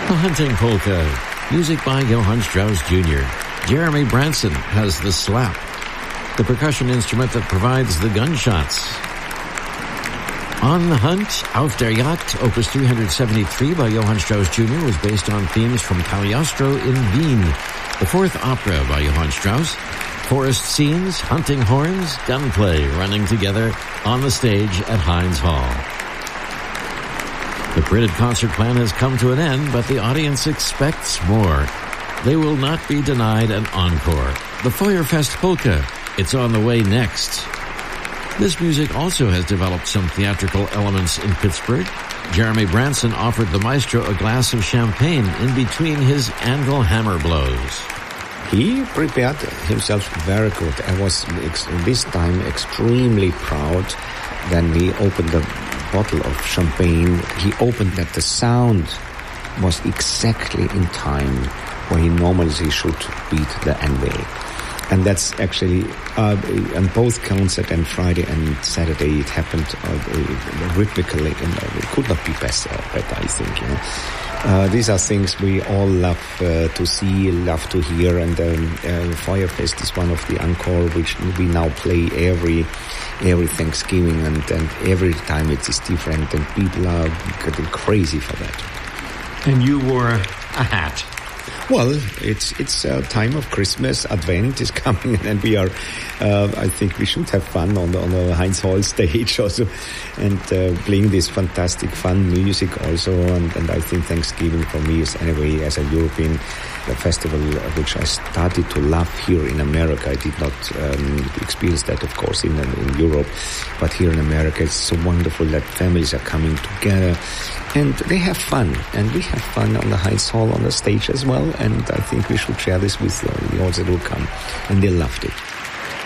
The Hunting Polka, music by Johann Strauss Jr. Jeremy Branson has the slap, the percussion instrument that provides the gunshots. On the Hunt, Auf der Jagd, Opus 373 by Johann Strauss Jr. was based on themes from Cagliostro in Wien, the fourth opera by Johann Strauss. Forest scenes, hunting horns, gunplay running together on the stage at Heinz Hall. The printed concert plan has come to an end, but the audience expects more. They will not be denied an encore. The Feuerfest Polka, it's on the way next. This music also has developed some theatrical elements in Pittsburgh. Jeremy Branson offered the maestro a glass of champagne in between his anvil hammer blows. He prepared himself very good. I was this time extremely proud when he opened the bottle of champagne. He opened that the sound was exactly in time where he normally should beat the anvil. And that's actually, on both concert and Friday and Saturday, it happened rhythmically, and it could not be better, I think, you know. These are things we all love to see, love to hear, and Feuerfest is one of the encore which we now play every Thanksgiving, and every time it is different, and people are getting crazy for that. And you wore a hat. Well, it's a time of Christmas. Advent is coming, and we are. I think we should have fun on the Heinz Hall stage also, and playing this fantastic fun music also. And I think Thanksgiving for me is anyway, as a European, a festival which I started to love here in America. I did not experience that, of course, in Europe, but here in America, it's so wonderful that families are coming together. And they have fun, and we have fun on the Heinz Hall on the stage as well. And I think we should share this with the audience that will come, and they loved it.